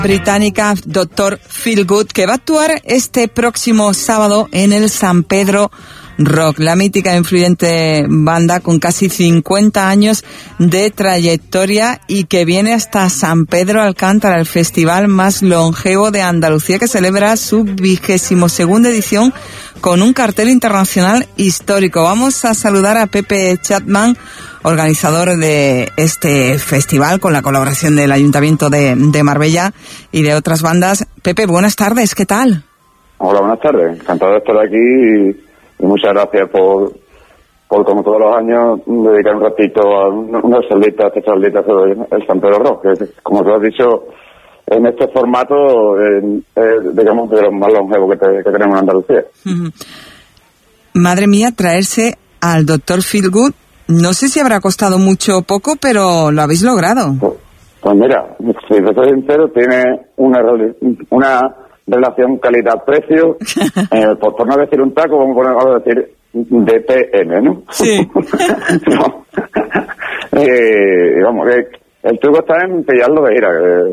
británica Dr. Feelgood, que va a actuar este próximo sábado en el San Pedro Rock, la mítica e influyente banda con casi 50 años de trayectoria y que viene hasta San Pedro Alcántara, el festival más longevo de Andalucía, que celebra su 22ª edición con un cartel internacional histórico. Vamos a saludar a Pepe Chapman, organizador de este festival, con la colaboración del Ayuntamiento de Marbella y de otras bandas. Pepe, buenas tardes, ¿qué tal? Hola, buenas tardes. Encantado de estar aquí y muchas gracias por como todos los años, dedicar un ratito a unas salitas sobre el San Pedro Rock, que como tú has dicho, en este formato, digamos, de los más longevos que tenemos en Andalucía. Madre mía, traerse al Dr. Feelgood, no sé si habrá costado mucho o poco, pero lo habéis logrado. Pues mira, si te soy sincero, tiene una relación calidad-precio, por no decir un taco, vamos a decir DTM, ¿no? Sí. No. Vamos, el truco está en pillarlo de gira.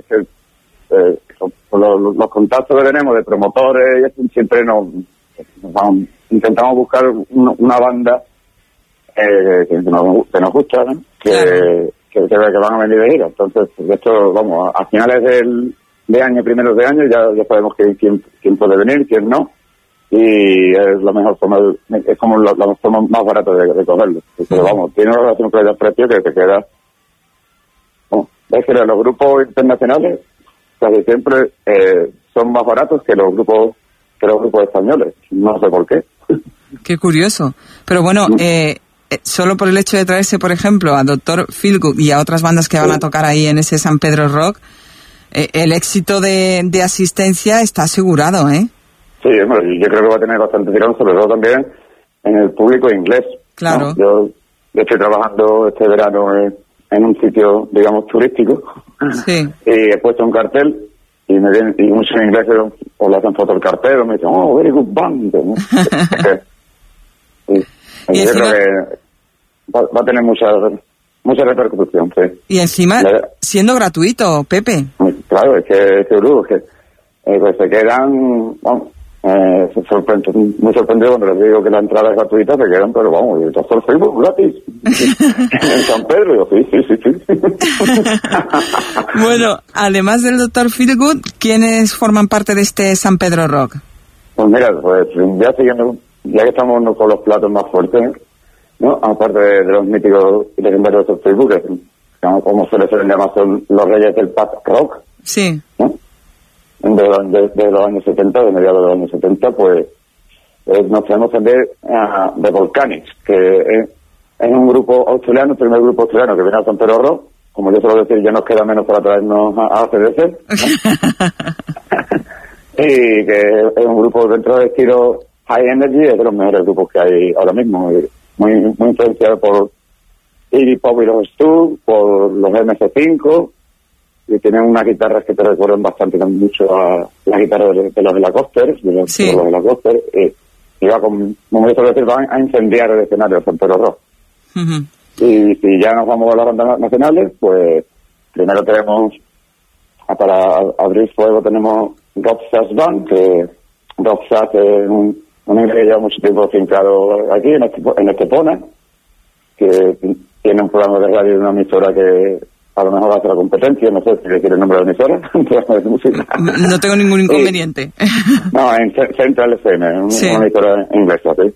Los contactos que tenemos de promotores, siempre intentamos buscar una banda que nos gusta, ¿no? Que van a venir de gira. Entonces, esto, vamos, a finales de año, primeros de año, ya sabemos quién puede venir, quién no, y es la mejor forma, es como la forma más barata de cogerlo. Pero vamos, tiene una relación con el precio que te queda. Bueno, es que los grupos internacionales casi siempre son más baratos que los grupos españoles. No sé por qué. Qué curioso. Pero bueno, solo por el hecho de traerse, por ejemplo, a Dr. Feelgood y a otras bandas que van a tocar ahí en ese San Pedro Rock, el éxito de asistencia está asegurado, ¿eh? Sí, bueno, yo creo que va a tener bastante tirón, sobre todo también en el público inglés. Claro. ¿No? Yo estoy trabajando este verano en un sitio, digamos, turístico. Sí. Y he puesto un cartel y muchos ingleses o le hacen foto al cartel o me dicen, oh, very good band, ¿no? Y yo creo que va a tener mucha repercusión, sí. Y encima, siendo gratuito, Pepe. Claro, es que pues se quedan, vamos, muy sorprendido cuando les digo que la entrada es gratuita, se quedan, pero vamos, el Dr. Facebook gratis en San Pedro. Yo, sí. Bueno, además del Dr. Feelgood, ¿quiénes forman parte de este San Pedro Rock? Pues mira, ya que estamos con los platos más fuertes, ¿no? Aparte de los míticos y legendarios de Facebook, como suele ser llamar, son los reyes del punk rock. Sí. ¿No? De los años 70, de mediados de los años 70, pues nos podemos entender de Volcanics, que es un grupo australiano, el primer grupo australiano que viene a San Pedro Rock. Como yo suelo decir, ya nos queda menos para traernos a ACDC, ¿no? Y que es un grupo dentro del estilo High Energy, es de los mejores grupos que hay ahora mismo, muy influenciado por Iggy Pop y los Stu, por los MC5, y tienen unas guitarras que te recuerdan bastante mucho a las guitarras de los Helicopters, de los Helicopters, y va como yo suelo decir, van a incendiar el escenario de San Pedro Rock. Y si ya nos vamos a las bandas nacionales, pues primero tenemos, para abrir fuego, tenemos Rob Sass Band, que Rob Sass es un inglés que lleva mucho tiempo fincado aquí en Estepona, que tiene un programa de radio de una emisora que a lo mejor hace la competencia, no sé si le quiere el nombre de la emisora, de música. No tengo ningún inconveniente. No, en Central FM, una emisora inglesa, sí.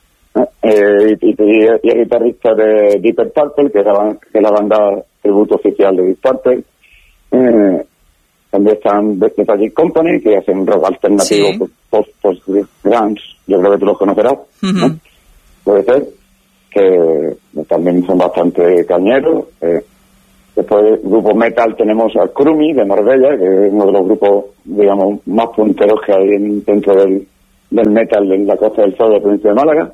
Y es guitarrista de Deep Purple, que es la banda tributo oficial de Deep Purple. También están The Tragic Company, que hacen rock alternativo, post-grunge, yo creo que tú los conocerás, ¿no? Puede ser, que también son bastante cañeros. Después del grupo metal tenemos a Krumi de Marbella, que es uno de los grupos, digamos, más punteros que hay dentro del metal en la Costa del Sol de la provincia de Málaga.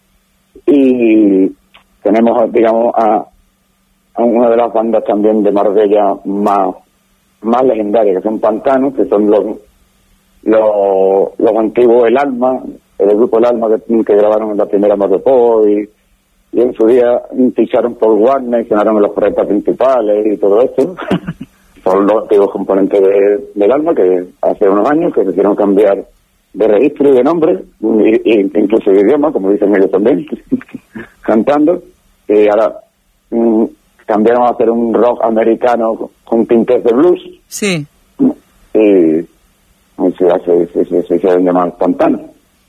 Y tenemos, digamos, a una de las bandas también de Marbella más legendarias, que son Pantanos, que son los antiguos El Alma, el grupo El Alma que grabaron en la primera Matopó y en su día ficharon por Warner, sonaron en los proyectos principales y todo esto. son los antiguos componentes del Alma, que hace unos años que decidieron cambiar de registro y de nombre, incluso de idioma, como dicen ellos también, cantando, y ahora cambiaron a hacer un rock americano con tintes de blues. Sí. Y se hicieron llamar Pantano.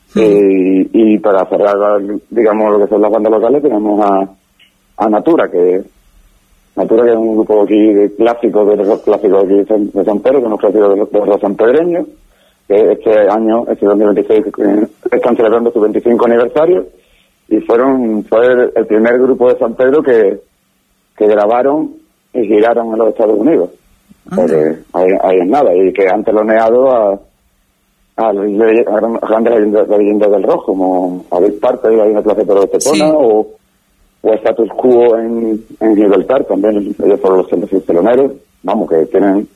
Y para cerrar, digamos, lo que son las bandas locales, tenemos a Natura, que es un grupo aquí de clásicos, de rock clásico aquí de San Pedro, que es un clásico de rock sanpedreño, que este año, este 2026, están celebrando su 25 aniversario, y fue el primer grupo de San Pedro que grabaron y giraron en los Estados Unidos. Ahí es nada, y que han teloneado a grandes leyendas del rock, como a Big Parker, hay una clase de Estepona, o Status Quo en Gibraltar, también ellos fueron los teloneros, vamos, que tienen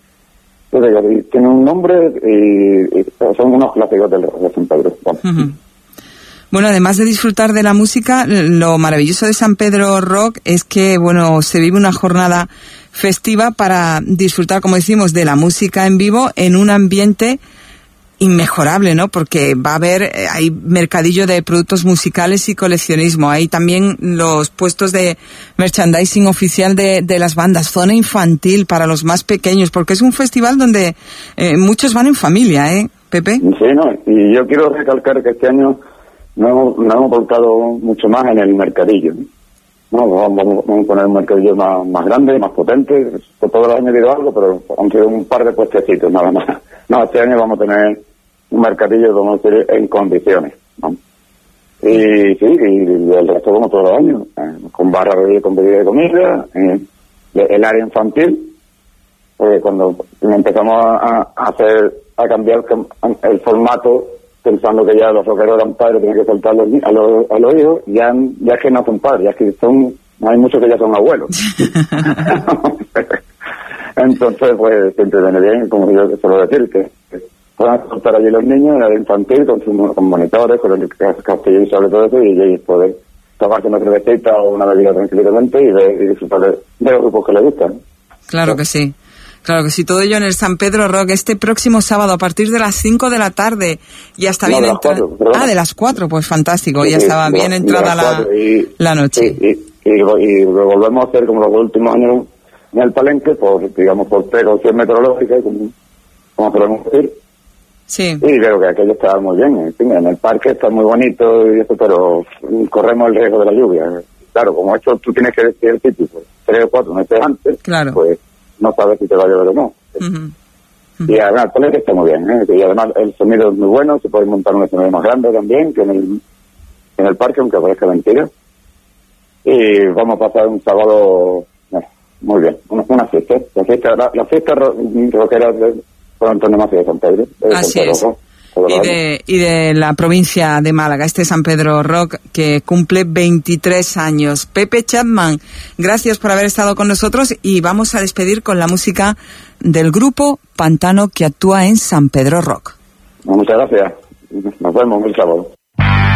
un nombre y son unos clásicos del rock de San Pedro. Bueno, además de disfrutar de la música, lo maravilloso de San Pedro Rock es que, bueno, se vive una jornada festiva para disfrutar, como decimos, de la música en vivo en un ambiente inmejorable, ¿no? Porque va a haber, hay mercadillo de productos musicales y coleccionismo. Hay también los puestos de merchandising oficial de las bandas, zona infantil para los más pequeños, porque es un festival donde muchos van en familia, ¿eh, Pepe? Sí, no, y yo quiero recalcar que este año no hemos volcado mucho más en el mercadillo, ¿no? Vamos a poner un mercadillo más grande, más potente. Por todos los años digo algo, pero han sido un par de puestecitos nada más. No, este año vamos a tener un mercadillo, vamos a decir, en condiciones, ¿no? Y sí, y el resto como todos los años, con barra con bebida de comida, el área infantil, porque cuando empezamos a cambiar el formato, pensando que ya los rockeros eran padres, tienen que soltar a los hijos, ya es que no son padres, ya es que hay muchos que ya son abuelos. Entonces, pues, siempre viene bien, como yo suelo decir, que puedan soltar allí los niños en el infantil con monitores, con el castillo y sobre todo eso, y poder tomarse una cervecita o una bebida tranquilamente y disfrutar de los grupos que les gustan. Claro que sí. Claro que sí, todo ello en el San Pedro Rock este próximo sábado a partir de las 5 de la tarde. Ya está bien entrada. De las 4, pues fantástico, ya estaba bien entrada la noche. Y lo volvemos a hacer como los últimos años en el Palenque, por precaución meteorológica, como podemos decir. Sí. Y creo que aquello está muy bien. En el parque está muy bonito y eso, pero corremos el riesgo de la lluvia. Claro, como esto tú tienes que decir el sitio, pues 3 o 4 meses antes, claro, pues no sabes si te va a llover o no. Y además el Palenque está muy bien, ¿eh? Y además el sonido es muy bueno, se puede montar un escenario más grande también que en el parque, aunque parezca mentira. Y vamos a pasar un sábado muy bien, una fiesta. La fiesta rockera por Antonio Macías de San Pedro. Así es. Y de la provincia de Málaga, este San Pedro Rock que cumple 23 años. Pepe Chapman, gracias por haber estado con nosotros y vamos a despedir con la música del grupo Pantano que actúa en San Pedro Rock. Muchas gracias. Nos vemos el sábado.